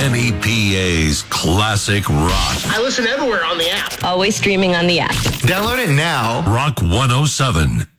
NEPA's classic rock. I listen everywhere on the app. Always streaming on the app. Download it now. Rock 107.